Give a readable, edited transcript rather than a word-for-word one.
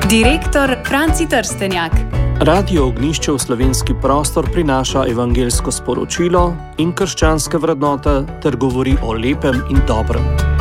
Direktor Franci Trstenjak. Radio Ognjišče v slovenski prostor prinaša evangeljsko sporočilo in krščanske vrednote ter govori o lepem in dobrem.